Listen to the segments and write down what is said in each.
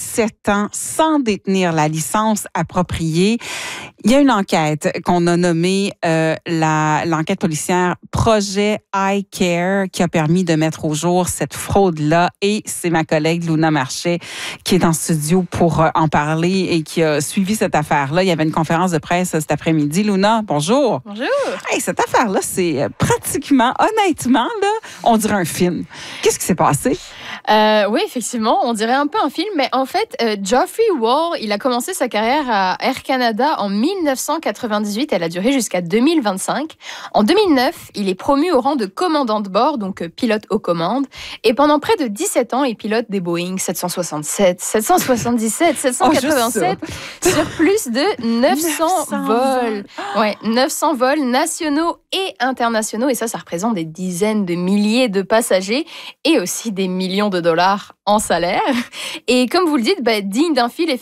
17 ans sans détenir la licence appropriée. Il y a une enquête qu'on a nommée l'enquête policière Projet iCare qui a permis de mettre au jour cette fraude-là. Et c'est ma collègue Luna Marchais qui est en studio pour en parler et qui a suivi cette affaire-là. Il y avait une conférence de presse cet après-midi. Luna, bonjour. Bonjour. Hey, cette affaire-là, c'est pratiquement, honnêtement, là, on dirait un film. Qu'est-ce qui s'est passé? Oui, effectivement, on dirait un peu un film, mais en fait, Geoffrey Wall, il a commencé sa carrière à Air Canada en 1998. Elle a duré jusqu'à 2025. En 2009, il est promu au rang de commandant de bord, donc pilote aux commandes. Et pendant près de 17 ans, il pilote des Boeing 767, 777, 787 sur plus de 900 vols. Ouais, 900 vols nationaux et internationaux. Et ça représente des dizaines de milliers de passagers et aussi des millions de dollars en salaire. Et comme vous le dites, digne d'un film,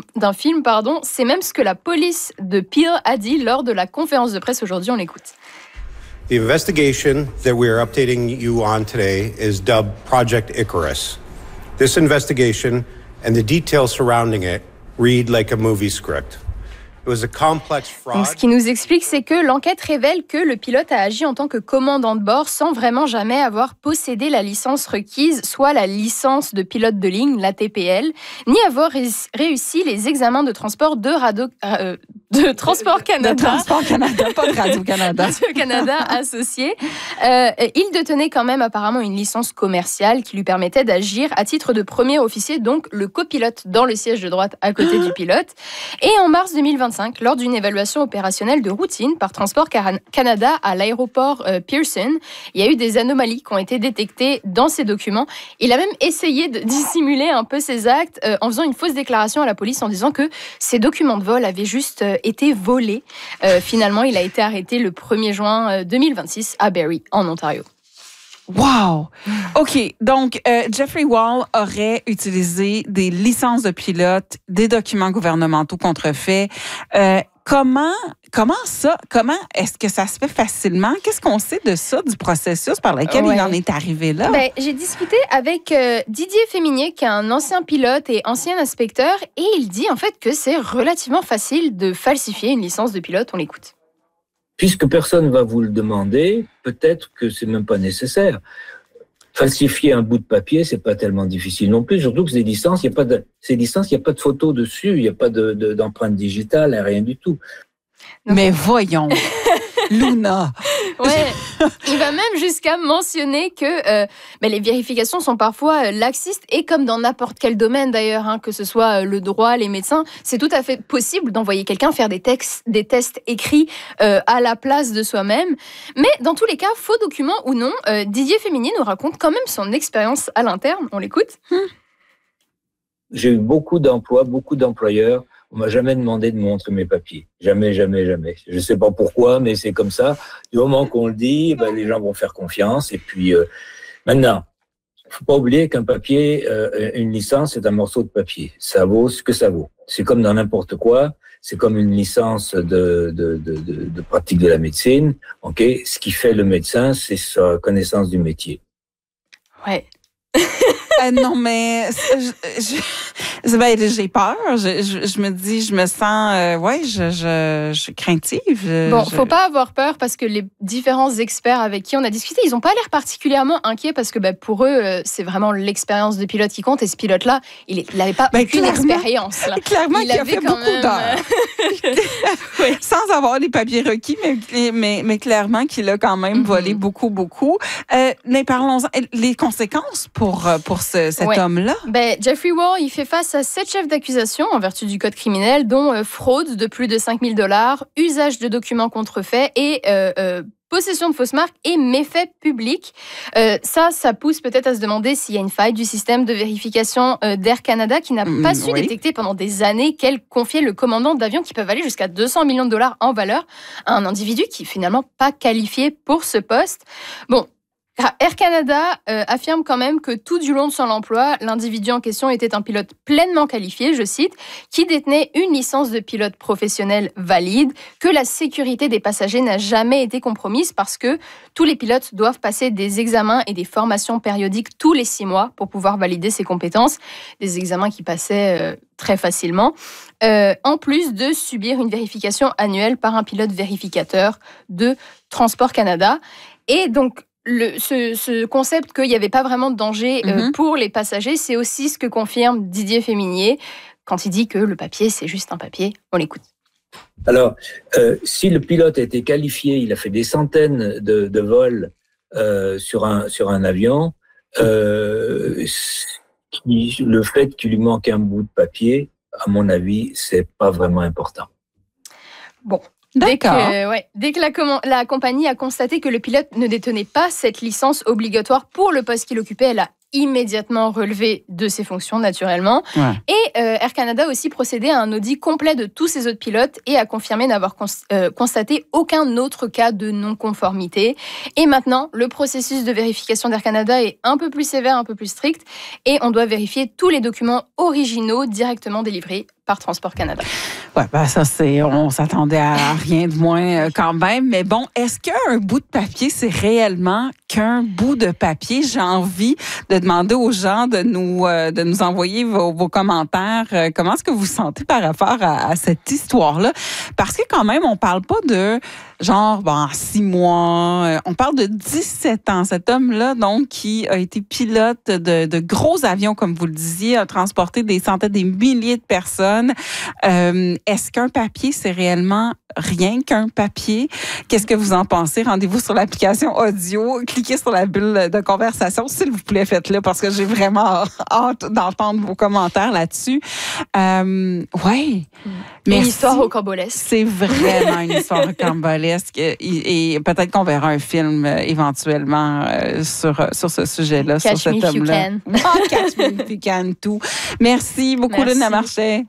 c'est même ce que la police de Peel a dit lors de la conférence de presse aujourd'hui. On l'écoute. The investigation that we are updating you on today is dubbed Project Icarus. This investigation and the details surrounding it read like a movie script. Donc, ce qui nous explique, c'est que l'enquête révèle que le pilote a agi en tant que commandant de bord sans vraiment jamais avoir possédé la licence requise, soit la licence de pilote de ligne, la TPL, ni avoir réussi les examens de transport de Transport Canada. De Transport Canada, pas de Radio-Canada. Radio-Canada associé. Il détenait quand même apparemment une licence commerciale qui lui permettait d'agir à titre de premier officier, donc le copilote dans le siège de droite à côté du pilote. Et en mars 2025, lors d'une évaluation opérationnelle de routine par Transport Canada à l'aéroport Pearson, il y a eu des anomalies qui ont été détectées dans ses documents. Il a même essayé de dissimuler un peu ses actes en faisant une fausse déclaration à la police en disant que ses documents de vol avaient juste été volés. Finalement, il a été arrêté le 1er juin 2026 à Barrie, en Ontario. Wow! OK. Donc, Geoffrey Wall aurait utilisé des licences de pilote, des documents gouvernementaux contrefaits. Comment est-ce que ça se fait facilement? Qu'est-ce qu'on sait de ça, du processus par lequel il en est arrivé là? J'ai discuté avec Didier Féminier, qui est un ancien pilote et ancien inspecteur, et il dit en fait que c'est relativement facile de falsifier une licence de pilote. On l'écoute. Puisque personne ne va vous le demander, peut-être que c'est même pas nécessaire. Falsifier un bout de papier, c'est pas tellement difficile non plus, surtout que ces licences, il n'y a pas de photo dessus, il n'y a pas d'empreinte digitale, rien du tout. Mais voyons, Luna. Ouais, il va même jusqu'à mentionner que les vérifications sont parfois laxistes et comme dans n'importe quel domaine d'ailleurs, que ce soit le droit, les médecins, c'est tout à fait possible d'envoyer quelqu'un faire des tests écrits à la place de soi-même. Mais dans tous les cas, faux documents ou non, Didier Féminier nous raconte quand même son expérience à l'interne. On l'écoute. J'ai eu beaucoup d'emplois, beaucoup d'employeurs. On m'a jamais demandé de montrer mes papiers. Jamais, jamais, jamais. Je sais pas pourquoi, mais c'est comme ça. Du moment qu'on le dit, les gens vont faire confiance. Et puis, maintenant, faut pas oublier qu'un papier, une licence, c'est un morceau de papier. Ça vaut ce que ça vaut. C'est comme dans n'importe quoi. C'est comme une licence de pratique de la médecine. Ok. Ce qui fait le médecin, c'est sa connaissance du métier. Ouais. Non, mais j'ai peur. Je me dis, je me sens, je suis craintive. Faut pas avoir peur parce que les différents experts avec qui on a discuté, ils ont pas l'air particulièrement inquiets parce que pour eux, c'est vraiment l'expérience de pilote qui compte et ce pilote-là, il n'avait pas aucune expérience. Là. Clairement, il a fait beaucoup d'heures. Oui. Sans avoir les papiers requis, mais clairement qu'il a quand même volé beaucoup. Mais parlons-en, les conséquences pour cet homme-là? Geoffrey Wall, il fait face à 7 chefs d'accusation en vertu du code criminel, dont fraude de plus de 5 000 $, usage de documents contrefaits et possession de fausses marques et méfaits publics. Ça pousse peut-être à se demander s'il y a une faille du système de vérification d'Air Canada qui n'a pas su détecter pendant des années qu'elle confiait le commandant d'avions qui peuvent aller jusqu'à 200 millions $, en valeur à un individu qui est finalement pas qualifié pour ce poste. Bon, Air Canada affirme quand même que tout du long de son emploi, l'individu en question était un pilote pleinement qualifié, je cite, qui détenait une licence de pilote professionnel valide, que la sécurité des passagers n'a jamais été compromise parce que tous les pilotes doivent passer des examens et des formations périodiques tous les 6 mois pour pouvoir valider ses compétences, des examens qui passaient très facilement, en plus de subir une vérification annuelle par un pilote vérificateur de Transport Canada. Et donc, ce concept qu'il n'y avait pas vraiment de danger pour les passagers, c'est aussi ce que confirme Didier Féminier quand il dit que le papier, c'est juste un papier. On l'écoute. Alors, si le pilote a été qualifié, il a fait des centaines de vols sur un avion, le fait qu'il lui manque un bout de papier, à mon avis, c'est pas vraiment important. Bon. D'accord. Dès que la compagnie a constaté que le pilote ne détenait pas cette licence obligatoire pour le poste qu'il occupait, elle a immédiatement relevé de ses fonctions, naturellement. Ouais. Et Air Canada a aussi procédé à un audit complet de tous ses autres pilotes et a confirmé n'avoir constaté aucun autre cas de non-conformité. Et maintenant, le processus de vérification d'Air Canada est un peu plus sévère, un peu plus strict, et on doit vérifier tous les documents originaux directement délivrés par Transport Canada. Ouais, ben ça, on s'attendait à rien de moins quand même. Mais bon, est-ce qu'un bout de papier, c'est réellement qu'un bout de papier? J'ai envie de demander aux gens de nous envoyer vos commentaires. Comment est-ce que vous vous sentez par rapport à cette histoire-là? Parce que quand même, on parle pas de genre, 6 mois. On parle de 17 ans. Cet homme-là, donc, qui a été pilote de gros avions, comme vous le disiez, a transporté des centaines, des milliers de personnes. Est-ce qu'un papier, c'est réellement rien qu'un papier? Qu'est-ce que vous en pensez? Rendez-vous sur l'application audio. Cliquez sur la bulle de conversation, s'il vous plaît, faites-le, parce que j'ai vraiment hâte d'entendre vos commentaires là-dessus. Oui. Une histoire rocambolesque. C'est vraiment une histoire rocambolesque. Et peut-être qu'on verra un film éventuellement sur ce sujet-là, sur cet homme-là. Catch me if you can, tout. Merci beaucoup, Lynn Lamarchais.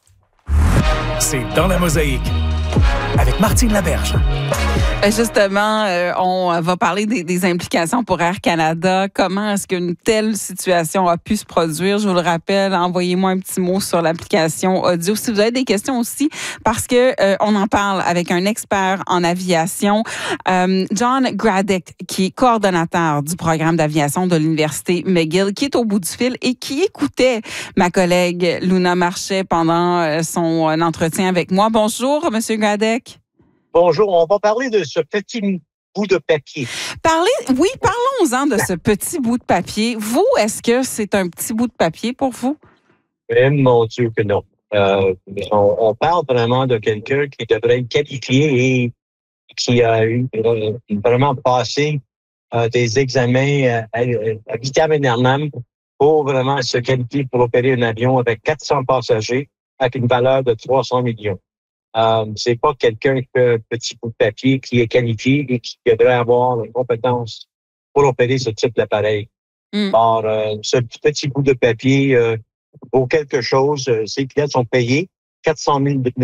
C'est Dans la mosaïque avec Martine Laberge. Justement, on va parler des implications pour Air Canada. Comment est-ce qu'une telle situation a pu se produire? Je vous le rappelle, envoyez-moi un petit mot sur l'application audio. Si vous avez des questions aussi, parce que on en parle avec un expert en aviation, John Graddick, qui est coordonnateur du programme d'aviation de l'Université McGill, qui est au bout du fil et qui écoutait ma collègue Luna Marchais pendant son entretien avec moi. Bonjour, Monsieur Graddick. Bonjour, on va parler de ce petit bout de papier. Parlons-en de ce petit bout de papier. Vous, est-ce que c'est un petit bout de papier pour vous? Mon Dieu que non. On parle vraiment de quelqu'un qui devrait être qualifié et qui a vraiment passé des examens à vitam aeternam pour vraiment se qualifier pour opérer un avion avec 400 passagers avec une valeur de 300 millions. C'est pas quelqu'un qui fait un petit bout de papier qui est qualifié et qui devrait avoir les compétences pour opérer ce type d'appareil. Or, ce petit bout de papier vaut quelque chose. Ces pilotes sont payés 400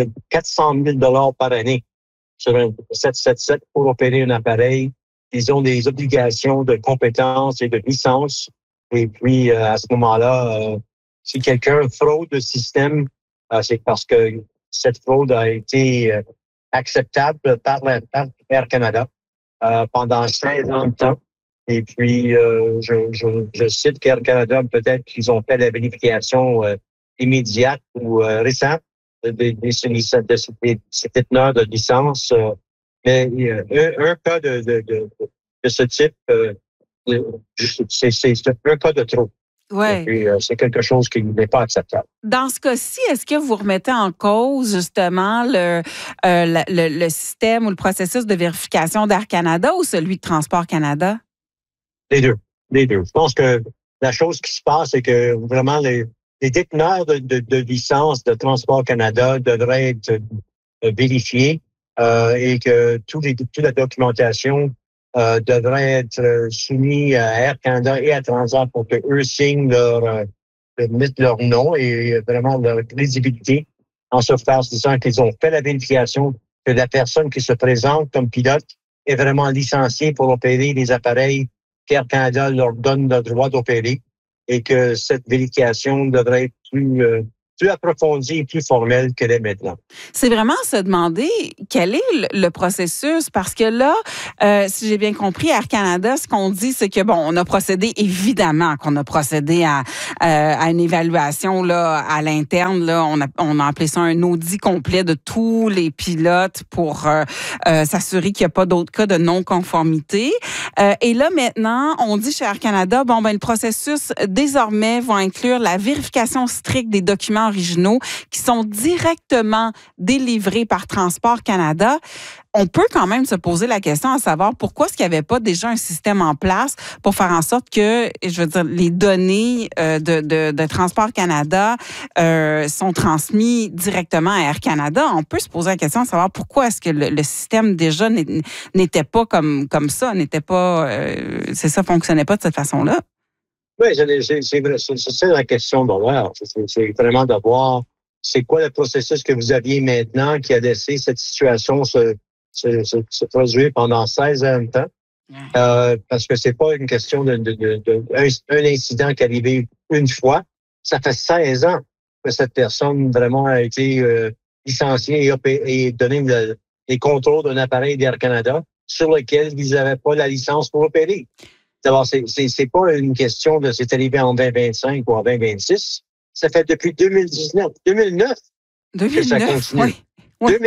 000 par année sur un 777 pour opérer un appareil. Ils ont des obligations de compétences et de licence. Et puis, à ce moment-là, si quelqu'un fraude le système, c'est parce que cette fraude a été acceptable par Air Canada pendant 16 ans de temps. Et puis, je cite qu'Air Canada, peut-être qu'ils ont fait la vérification immédiate ou récente de ces déteneurs de licence. Mais un cas de ce type, c'est un cas de trop. Ouais. Et puis, c'est quelque chose qui n'est pas acceptable. Dans ce cas-ci, est-ce que vous remettez en cause justement le système ou le processus de vérification d'Air Canada ou celui de Transport Canada? Les deux. Je pense que la chose qui se passe, c'est que vraiment les déteneurs de licences de Transport Canada devraient être vérifiés et que toute la documentation devrait être soumis à Air Canada et à Transat pour qu'eux signent mettent leur nom et vraiment leur crédibilité en surface, disant qu'ils ont fait la vérification que la personne qui se présente comme pilote est vraiment licenciée pour opérer les appareils qu'Air Canada leur donne le droit d'opérer et que cette vérification devrait être plus approfondie et plus formelle qu'elle est maintenant. C'est vraiment se demander quel est le processus, parce que là, si j'ai bien compris, Air Canada, ce qu'on dit, c'est que, bon, on a procédé, évidemment qu'on a procédé à une évaluation là, à l'interne. Là, on a appelé ça un audit complet de tous les pilotes pour s'assurer qu'il n'y a pas d'autres cas de non-conformité. Et là, maintenant, on dit chez Air Canada, bon, ben le processus, désormais, va inclure la vérification stricte des documents originaux qui sont directement délivrés par Transport Canada. On peut quand même se poser la question à savoir pourquoi est-ce qu'il n'y avait pas déjà un système en place pour faire en sorte que, je veux dire, les données de Transport Canada sont transmises directement à Air Canada. On peut se poser la question à savoir pourquoi est-ce que le système déjà n'était pas comme ça, n'était pas, fonctionnait pas de cette façon-là. Oui, c'est ça la question d'horreur. C'est vraiment de voir c'est quoi le processus que vous aviez maintenant qui a laissé cette situation se produire pendant 16 ans de temps. Parce que c'est pas une question d'un incident qui est arrivé une fois. Ça fait 16 ans que cette personne vraiment a été licenciée et donné les contrôles d'un appareil d'Air Canada sur lequel ils n'avaient pas la licence pour opérer. D'abord, c'est pas une question de c'est arrivé en 2025 ou en 2026. Ça fait depuis 2009 que ça continue. Oui.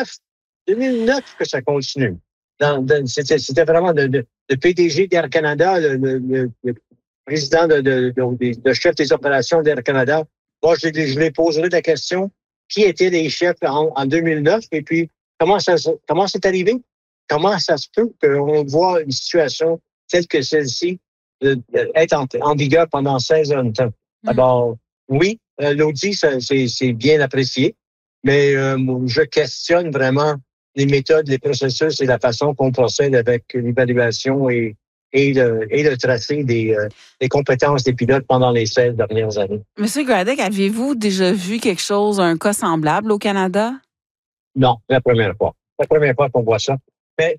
2009 que ça continue. C'était vraiment le PDG d'Air Canada, le président le chef des opérations d'Air Canada. Moi, je lui poserai la question, qui étaient les chefs en 2009 et puis comment c'est arrivé? Comment ça se peut qu'on voit une situation telle que celle-ci être en vigueur pendant 16 ans de temps? Alors, oui, l'audit, c'est bien apprécié, mais je questionne vraiment les méthodes, les processus et la façon qu'on procède avec l'évaluation et le tracé des compétences des pilotes pendant les 16 dernières années. Monsieur Gradek, avez-vous déjà vu quelque chose, un cas semblable au Canada? Non, la première fois. La première fois qu'on voit ça. Mais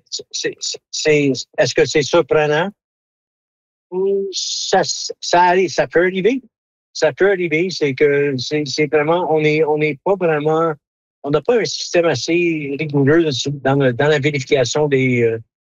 est-ce que c'est surprenant? Ça arrive, ça peut arriver. Ça peut arriver, c'est que c'est vraiment, on n'est pas vraiment, on n'a pas un système assez rigoureux dans la vérification des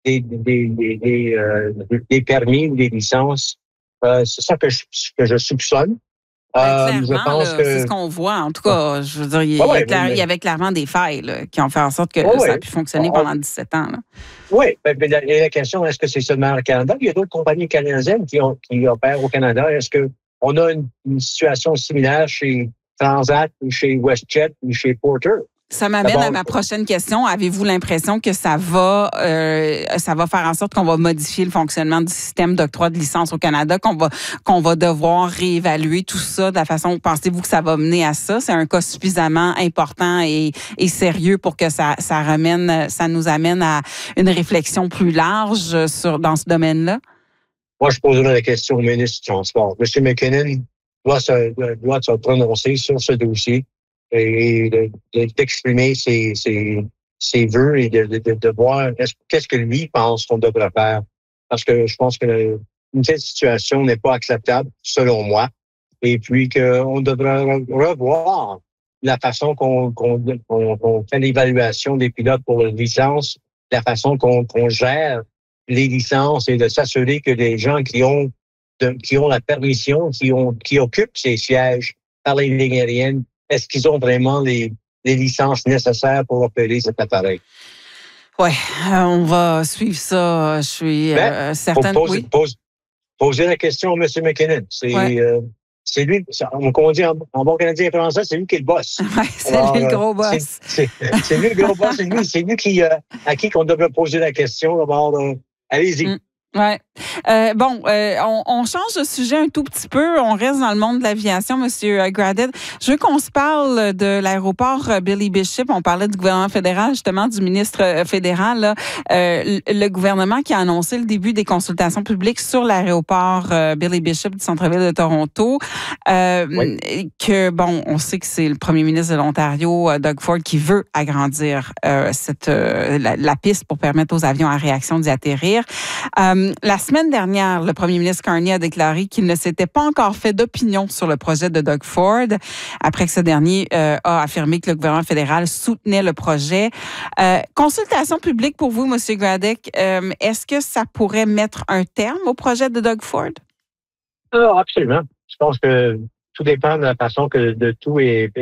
permis ou des licences. C'est ça que je soupçonne. Je pense que c'est ce qu'on voit. En tout cas, je veux dire, il y avait clairement des failles là, qui ont fait en sorte que ça a pu fonctionner pendant 17 ans. Là. Oui, mais la question, est-ce que c'est seulement au Canada? Il y a d'autres compagnies canadiennes qui opèrent au Canada. Est-ce qu'on a une situation similaire chez Transat, ou chez WestJet, ou chez Porter? Ça m'amène à ma prochaine question. Avez-vous l'impression que ça va faire en sorte qu'on va modifier le fonctionnement du système d'octroi de licence au Canada, qu'on va devoir réévaluer tout ça de la façon, pensez-vous que ça va mener à ça? C'est un cas suffisamment important et sérieux pour que ça nous amène à une réflexion plus large dans ce domaine-là? Moi, je poserai la question au ministre du Transport. M. McKinnon doit se prononcer sur ce dossier et d'exprimer ses vœux et de voir qu'est-ce que lui pense qu'on devrait faire. Parce que je pense que une telle situation n'est pas acceptable, selon moi. Et puis qu'on devrait revoir la façon qu'on fait l'évaluation des pilotes pour les licences, la façon qu'on gère les licences et de s'assurer que les gens qui ont la permission, qui occupent ces sièges par les lignes aériennes, est-ce qu'ils ont vraiment les licences nécessaires pour opérer cet appareil? Oui, on va suivre ça. Je suis certaine. Poser la question à M. McKinnon. C'est lui, on dit en bon canadien et français, c'est lui qui est le boss. Oui, c'est lui le gros boss. C'est lui le gros boss. C'est lui à qui qu'on devrait poser la question. D'abord, allez-y. Oui. On change de sujet un tout petit peu. On reste dans le monde de l'aviation, M. Graded. Je veux qu'on se parle de l'aéroport Billy Bishop. On parlait du gouvernement fédéral, justement, du ministre fédéral. Là. Le gouvernement qui a annoncé le début des consultations publiques sur l'aéroport Billy Bishop du centre-ville de Toronto. On sait que c'est le premier ministre de l'Ontario, Doug Ford, qui veut agrandir la piste pour permettre aux avions à réaction d'y atterrir. La semaine dernière, le premier ministre Carney a déclaré qu'il ne s'était pas encore fait d'opinion sur le projet de Doug Ford, après que ce dernier a affirmé que le gouvernement fédéral soutenait le projet. Consultation publique pour vous, M. Gradek, est-ce que ça pourrait mettre un terme au projet de Doug Ford? Absolument. Je pense que tout dépend de la façon que de tout est